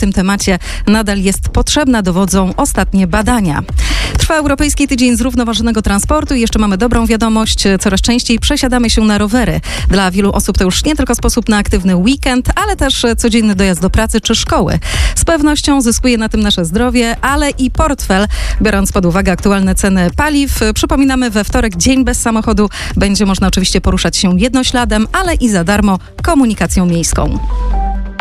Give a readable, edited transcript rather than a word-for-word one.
tym temacie nadal jest potrzebna, dowodzą ostatnie badania. Trwa Europejski Tydzień Zrównoważonego Transportu i jeszcze mamy dobrą wiadomość. Coraz częściej przesiadamy się na rowery. Dla wielu osób to już nie tylko sposób na aktywny weekend, ale też codzienny dojazd do pracy czy szkoły. Z pewnością zyskuje na tym nasze zdrowie, ale i portfel, biorąc pod uwagę aktualne ceny paliw. Przypominamy, we wtorek dzień bez samochodu. Będzie można oczywiście poruszać się jednośladem, ale i za darmo komunikacją miejską.